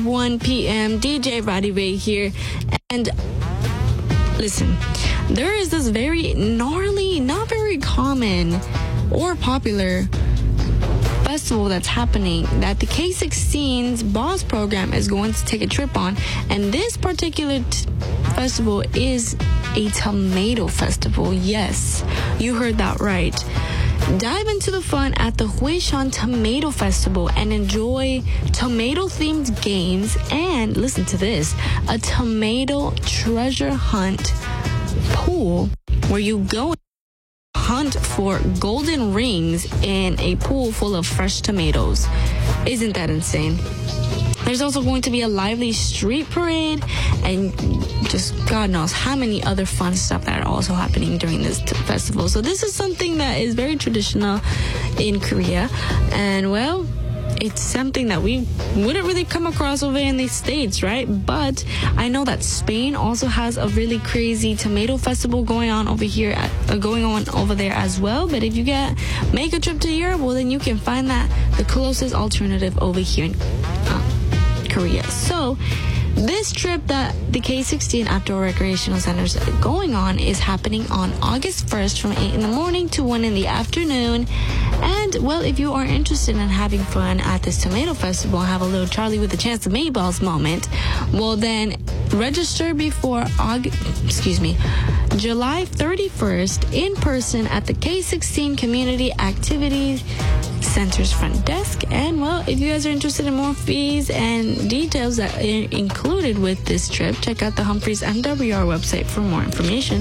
1 p.m. DJ Roddy Ray here. And listen, there is this very gnarly, not very common or popular festival that's happening that the K16's Boss program is going to take a trip on. And this particular festival is a tomato festival. Yes, you heard that right. Dive into the fun at the Huishan Tomato Festival and enjoy tomato-themed games and, listen to this, a tomato treasure hunt pool where you go hunt for golden rings in a pool full of fresh tomatoes. Isn't that insane? There's also going to be a lively street parade and just God knows how many other fun stuff that are also happening during this festival. So this is something that is very traditional in Korea. And well, it's something that we wouldn't really come across over in the States, right? But I know that Spain also has a really crazy tomato festival going on over there as well. But if you make a trip to Europe, well, then you can find that the closest alternative over here in Korea. So this trip that the K16 Outdoor Recreational Center is going on is happening on August 1st from 8 in the morning to 1 in the afternoon. And, well, if you are interested in having fun at this tomato festival and have a little Charlie with a chance of meatballs moment, well, then register before July 31st in person at the K16 Community Activity Center's front desk. And, well, if you guys are interested in more fees and details that are included with this trip, check out the Humphreys MWR website for more information.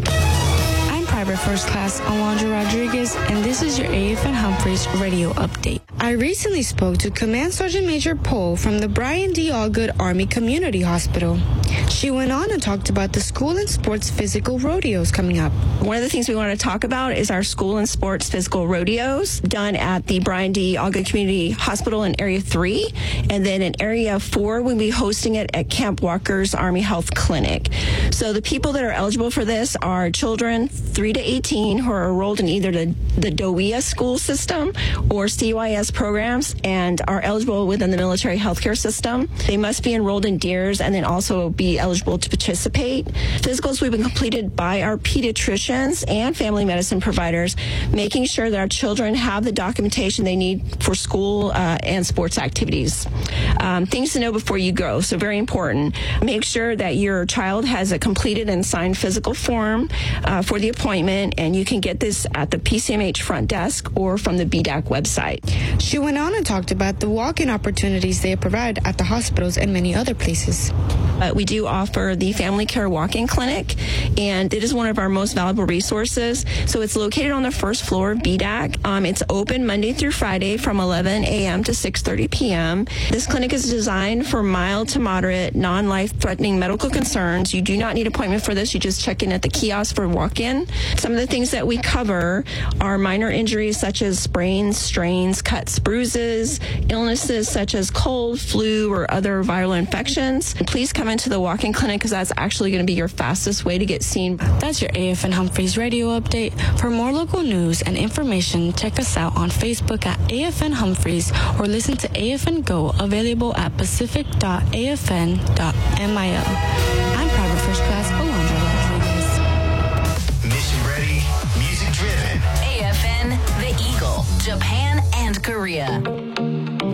I'm Private First Class Alondra Rodriguez, and this is your AFN Humphreys radio update. I recently spoke to Command Sergeant Major Poe from the Brian D. Allgood Army Community Hospital. She went on and talked about the school and sports physical rodeos coming up. One of the things we want to talk about is our school and sports physical rodeos done at the Brian D. Allgood Community Hospital in Area 3. And then in Area 4, we'll be hosting it at Camp Walker's Army Health Clinic. So the people that are eligible for this are children 3 to 18 who are enrolled in either the DOEA school system or CYS programs and are eligible within the military healthcare system. They must be enrolled in DEERS and then also be eligible to participate. Physicals will be completed by our pediatricians and family medicine providers, making sure that our children have the documentation they need for school and sports activities. Things to know before you go, so very important. Make sure that your child has a completed and signed physical form for the appointment, and you can get this at the PCMH front desk or from the BDAC website. She went on and talked about the walk-in opportunities they provide at the hospitals and many other places. We do offer the Family Care Walk-in Clinic, and it is one of our most valuable resources. So it's located on the first floor of BDAC. It's open Monday through Friday from 11 a.m. to 6:30 p.m. This clinic is designed for mild to moderate, non-life-threatening medical concerns. You do not need an appointment for this. You just check in at the kiosk for walk-in. Some of the things that we cover are minor injuries such as sprains, strains, cuts, bruises, illnesses such as cold, flu, or other viral infections. And please come into the walk-in clinic because that's actually going to be your fastest way to get seen. That's your AFN Humphreys radio update. For more local news and information, check us out on Facebook at AFN Humphreys or listen to AFN Go, available at pacific.afn.mil. I'm Private First Class Alondra Rodriguez. Mission ready, music driven. AFN, The Eagle, Japan, and Korea.